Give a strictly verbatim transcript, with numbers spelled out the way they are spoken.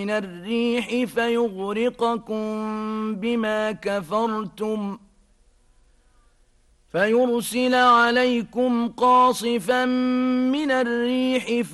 من الريح فيغرقكم بما كفرتم فيرسل عليكم قاصفا من الريح